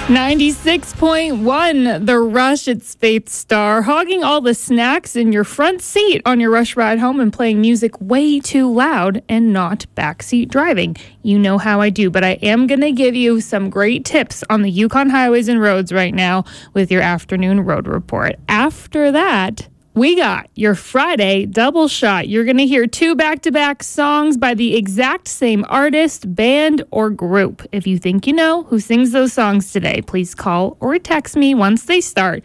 96.1, The Rush, it's Faith Star, hogging all the snacks in your front seat on your Rush ride home and playing music way too loud and not backseat driving. You know how I do, but I am going to give you some great tips on the Yukon highways and roads right now with your afternoon road report. After that, we got your Friday double shot. You're going to hear two back-to-back songs by the exact same artist, band, or group. If you think you know who sings those songs today, please call or text me once they start,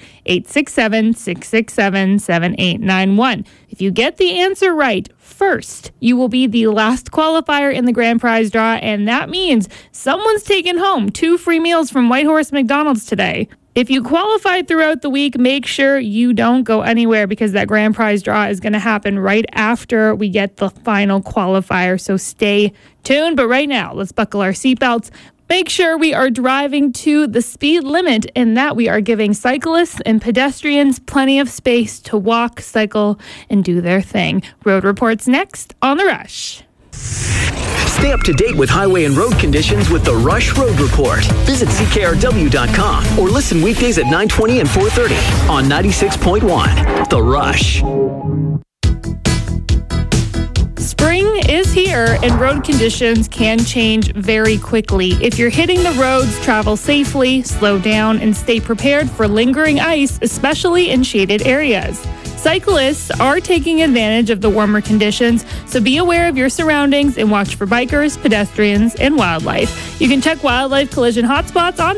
867-667-7891. If you get the answer right first, you will be the last qualifier in the grand prize draw, and that means someone's taking home 2 free meals from Whitehorse McDonald's today. If you qualified throughout the week, make sure you don't go anywhere because that grand prize draw is going to happen right after we get the final qualifier. So stay tuned. But right now, let's buckle our seatbelts. Make sure we are driving to the speed limit and that we are giving cyclists and pedestrians plenty of space to walk, cycle, and do their thing. Road reports next on The Rush. Stay up to date with highway and road conditions with the Rush Road Report. Visit CKRW.com or listen weekdays at 9:20 and 4:30 on 96.1. The Rush. Spring is here and road conditions can change very quickly. If you're hitting the roads, travel safely, slow down, and stay prepared for lingering ice, especially in shaded areas. Cyclists are taking advantage of the warmer conditions, so be aware of your surroundings and watch for bikers, pedestrians, and wildlife. You can check wildlife collision hotspots on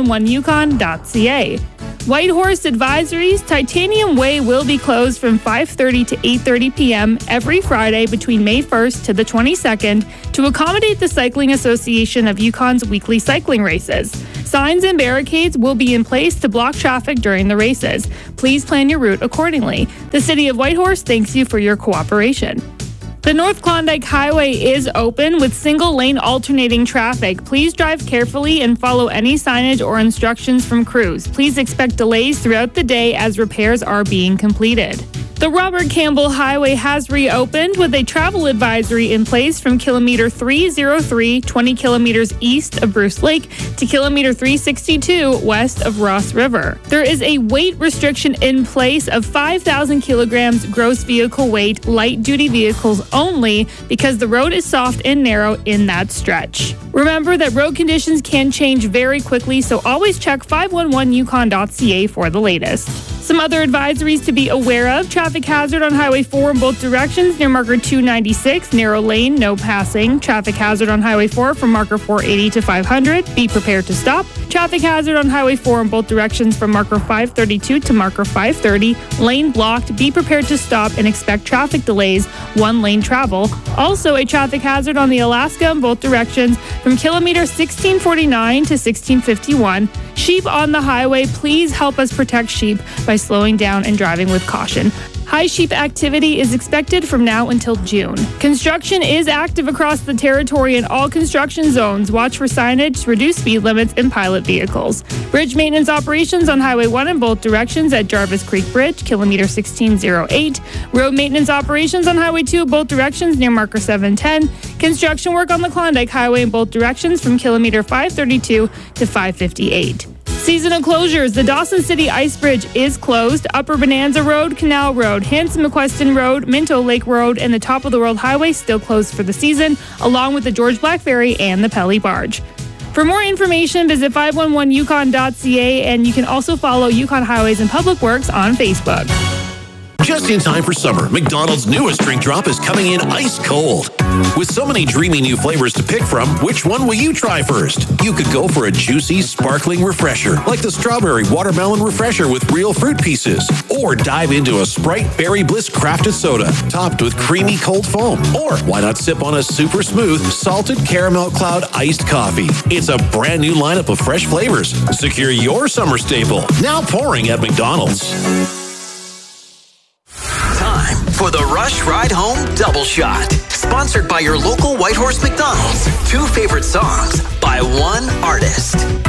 511yukon.ca. Whitehorse advisories, Titanium Way will be closed from 5:30 to 8:30 p.m. every Friday between May 1st to the 22nd to accommodate the Cycling Association of Yukon's weekly cycling races. Signs and barricades will be in place to block traffic during the races. Please plan your route accordingly. The City of Whitehorse thanks you for your cooperation. The North Klondike Highway is open with single-lane alternating traffic. Please drive carefully and follow any signage or instructions from crews. Please expect delays throughout the day as repairs are being completed. The Robert Campbell Highway has reopened with a travel advisory in place from kilometer 303, 20 kilometers east of Bruce Lake, to kilometer 362 west of Ross River. There is a weight restriction in place of 5,000 kilograms gross vehicle weight, light-duty vehicles only, because the road is soft and narrow in that stretch. Remember that road conditions can change very quickly, so always check 511yukon.ca for the latest. Some other advisories to be aware of: traffic hazard on Highway 4 in both directions near marker 296, narrow lane, no passing. Traffic hazard on Highway 4 from marker 480 to 500, be prepared to stop. Traffic hazard on Highway 4 in both directions from marker 532 to marker 530, lane blocked, be prepared to stop and expect traffic delays, 1 lane travel. Also a traffic hazard on the Alaska in both directions from kilometer 1649 to 1651. Sheep on the highway, please help us protect sheep by slowing down and driving with caution. High sheep activity is expected from now until June. Construction is active across the territory in all construction zones. Watch for signage to reduce speed limits in pilot vehicles. Bridge maintenance operations on Highway 1 in both directions at Jarvis Creek Bridge, kilometer 1608. Road maintenance operations on Highway 2 in both directions near marker 710. Construction work on the Klondike Highway in both directions from kilometer 532 to 558. Seasonal closures. The Dawson City Ice Bridge is closed. Upper Bonanza Road, Canal Road, Hanson-McQuestion Road, Minto Lake Road, and the Top of the World Highway still closed for the season, along with the George Black Ferry and the Pelly Barge. For more information, visit 511yukon.ca, and you can also follow Yukon Highways and Public Works on Facebook. Just in time for summer, McDonald's newest drink drop is coming in ice cold. With so many dreamy new flavors to pick from, which one will you try first? You could go for a juicy, sparkling refresher, like the Strawberry Watermelon Refresher with real fruit pieces. Or dive into a Sprite Berry Bliss crafted soda, topped with creamy cold foam. Or why not sip on a super smooth, salted caramel cloud iced coffee? It's a brand new lineup of fresh flavors. Secure your summer staple, now pouring at McDonald's. For the Rush Ride Home Double Shot. Sponsored by your local Whitehorse McDonald's. 2 favorite songs by 1 artist.